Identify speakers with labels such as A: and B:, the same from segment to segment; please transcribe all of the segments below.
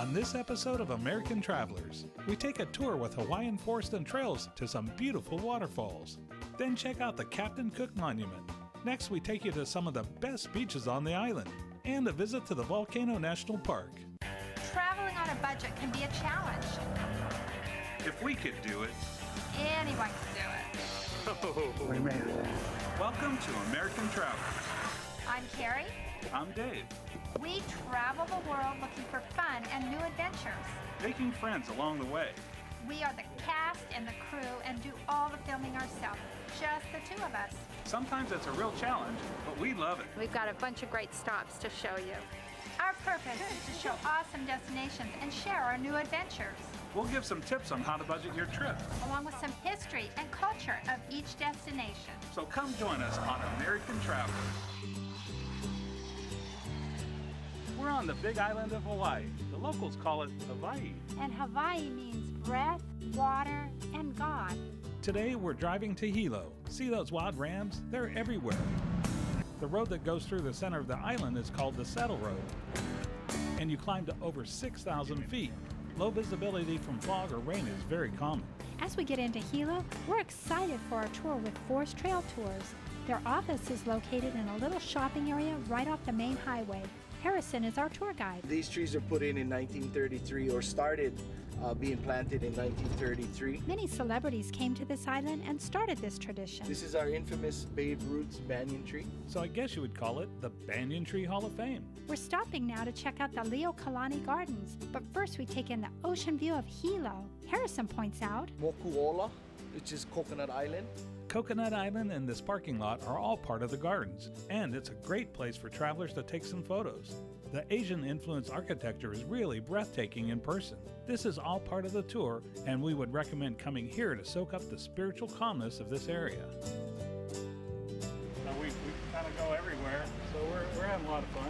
A: On this episode of American Travelers, we take a tour with Hawaiian Forest and Trails to some beautiful waterfalls. Then check out the Captain Cook Monument. Next, we take you to some of the best beaches on the island and a visit to the Volcano National Park.
B: Traveling on a budget can be a challenge.
A: If we could do it.
B: Anyone can do it.
A: Oh, we made it. Welcome to American Travelers.
B: I'm Carrie.
A: I'm Dave.
B: We travel the world looking for fun and new adventures.
A: Making friends along the way.
B: We are the cast and the crew and do all the filming ourselves, just the two of us.
A: Sometimes it's a real challenge, but we love it.
B: We've got a bunch of great stops to show you. Our purpose is to show awesome destinations and share our new adventures.
A: We'll give some tips on how to budget your trip,
B: along with some history and culture of each destination.
A: So come join us on American Travelers. We're on the big island of Hawaii. The locals call it Hawaii.
B: And Hawaii means breath, water, and God.
A: Today we're driving to Hilo. See those wild rams? They're everywhere. The road that goes through the center of the island is called the Saddle Road. And you climb to over 6,000 feet. Low visibility from fog or rain is very common.
C: As we get into Hilo, we're excited for our tour with Forest Trail Tours. Their office is located in a little shopping area right off the main highway. Harrison is our tour guide.
D: These trees are put in 1933 or started being planted in 1933.
C: Many celebrities came to this island and started this tradition.
D: This is our infamous Babe Ruth's banyan tree.
A: So I guess you would call it the Banyan Tree Hall of Fame.
C: We're stopping now to check out the Leo Kalani Gardens, but first we take in the ocean view of Hilo. Harrison points out
D: Mokuola, which is Coconut Island.
A: Coconut Island and this parking lot are all part of the gardens, and it's a great place for travelers to take some photos. The Asian-influenced architecture is really breathtaking in person. This is all part of the tour, and we would recommend coming here to soak up the spiritual calmness of this area. So we kind of go everywhere, so we're having a lot of fun.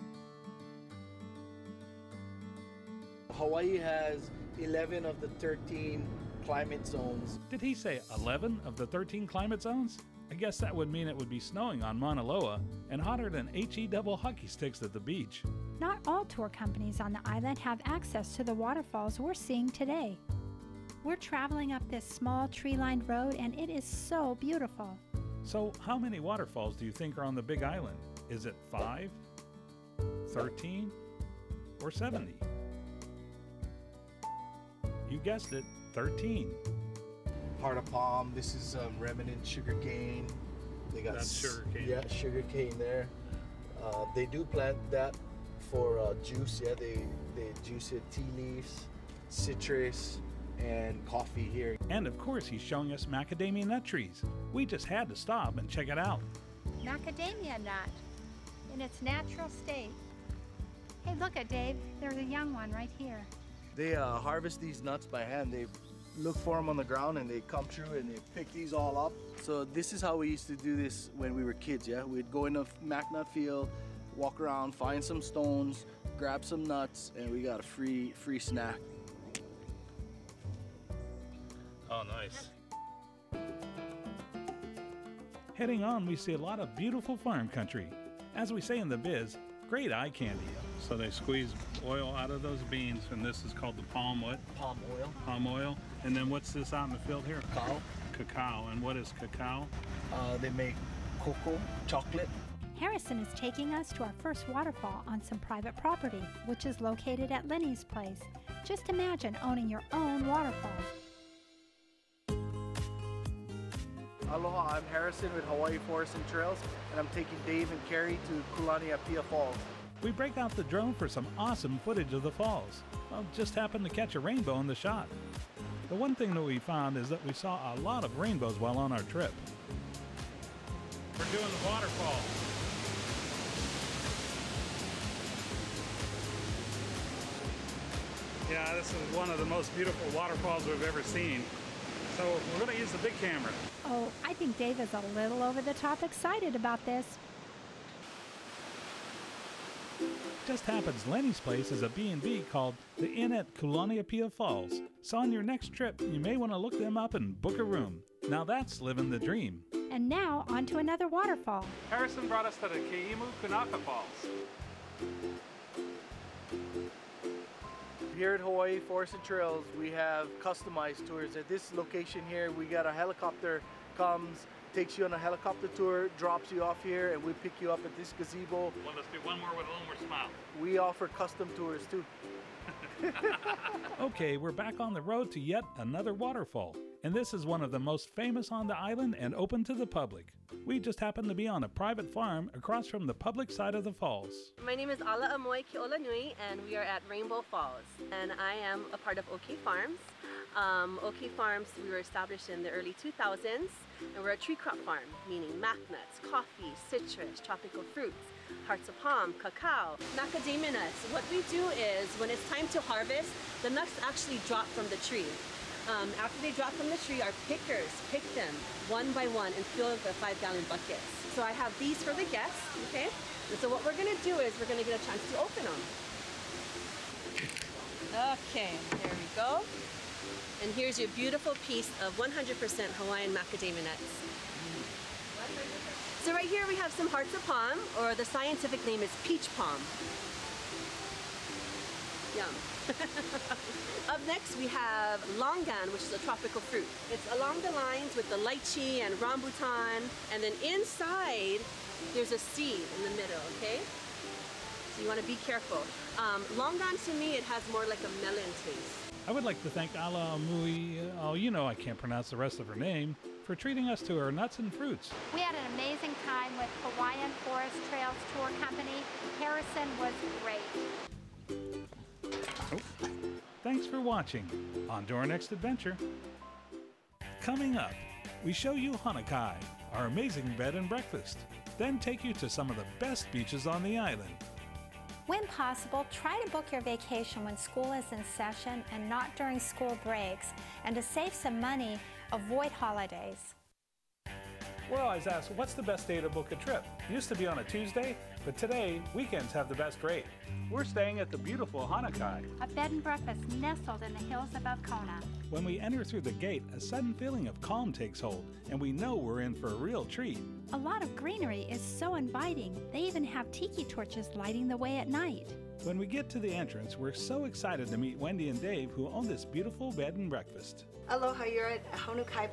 D: Hawaii has 11 of the 13 climate zones.
A: Did he say 11 of the 13 climate zones? I guess that would mean it would be snowing on Mauna Loa and hotter than HE double hockey sticks at the beach.
C: not all tour companies on the island have access to the waterfalls we're seeing today. We're traveling up this small tree-lined road and it is so beautiful.
A: So how many waterfalls do you think are on the Big Island? Is it 5, 13, or 70? You guessed it, 13.
D: Part of palm. This is remnant sugarcane. They got
A: That's sugarcane.
D: Yeah, sugarcane there. They do plant that for juice. Yeah, they juice it. Tea leaves, citrus, and coffee here.
A: And of course, he's showing us macadamia nut trees. We just had to stop and check it out.
B: Macadamia nut in its natural state. Hey, look at Dave. There's a young one right here.
D: They harvest these nuts by hand. They look for them on the ground and they come through and they pick these all up. So this is how we used to do this when we were kids, yeah? We'd go in a mac nut field, walk around, find some stones, grab some nuts, and we got a free snack.
A: Oh, nice. Heading on, we see a lot of beautiful farm country. As we say in the biz, great eye candy. So they squeeze oil out of those beans, and this is called the palm what?
D: Palm oil.
A: Palm oil. And then what's this out in the field here?
D: Cacao.
A: Cacao. And what is cacao?
D: They make cocoa, chocolate.
C: Harrison is taking us to our first waterfall on some private property, which is located at Lenny's place. Just imagine owning your own waterfall.
D: Aloha, I'm Harrison with Hawaii Forest and Trails, and I'm taking Dave and Carrie to Kulaniapia Falls.
A: We break out the drone for some awesome footage of the falls. Well, just happened to catch a rainbow in the shot. The one thing that we found is that we saw a lot of rainbows while on our trip. We're doing the waterfall. Yeah, this is one of the most beautiful waterfalls we've ever seen. So we're going to use the big camera.
C: Oh, I think Dave is a little over the top excited about this.
A: Just happens Lenny's place is a B&B called the Inn at Kulaniapia Falls. So on your next trip, you may want to look them up and book a room. Now that's living the dream.
C: And now, on to another waterfall.
A: Harrison brought us to the Keimu Kanaka Falls.
D: Here at Hawaii Forest and Trails, we have customized tours. At this location here, we got a helicopter comes, takes you on a helicopter tour, drops you off here, and we pick you up at this gazebo.
A: Well, let's do one more with a little more smile.
D: We offer custom tours too.
A: Okay, we're back on the road to yet another waterfall, and this is one of the most famous on the island and open to the public. We just happen to be on a private farm across from the public side of the falls.
E: My name is Ala Amoy Keolanui, and we are at Rainbow Falls, and I am a part of OK Farms. OK Farms, we were established in the early 2000s, and we're a tree crop farm, meaning mac nuts, coffee, citrus, tropical fruits, hearts of palm, cacao, macadamia nuts. What we do is, when it's time to harvest, the nuts actually drop from the tree. After they drop from the tree, our pickers pick them one by one and fill the 5-gallon buckets. So I have these for the guests, okay? And so what we're gonna do is we're gonna get a chance to open them. Okay, there we go. And here's your beautiful piece of 100% Hawaiian macadamia nuts. So right here we have some hearts of palm, or the scientific name is peach palm. Yum. Up next we have longan, which is a tropical fruit. It's along the lines with the lychee and rambutan, and then inside there's a seed in the middle, okay? So you want to be careful. Longan, to me, it has more like a melon taste.
A: I would like to thank Ala Amui, oh, you know I can't pronounce the rest of her name, for treating us to her nuts and fruits.
B: We had an amazing time with Hawaiian Forest Trails Tour Company. Harrison was great.
A: Oh. Thanks for watching. On to our next adventure. Coming up, we show you Hanakai, our amazing bed and breakfast. Then take you to some of the best beaches on the island.
C: When possible, try to book your vacation when school is in session and not during school breaks. And to save some money, avoid holidays.
A: We're always asked, what's the best day to book a trip? Used to be on a Tuesday, but today, weekends have the best rate. We're staying at the beautiful Hanakai.
B: A bed and breakfast nestled in the hills above Kona.
A: When we enter through the gate, a sudden feeling of calm takes hold, and we know we're in for a real treat.
C: A lot of greenery is so inviting. They even have tiki torches lighting the way at night.
A: When we get to the entrance, we're so excited to meet Wendy and Dave, who own this beautiful bed and breakfast.
F: Aloha, you're at Hanakai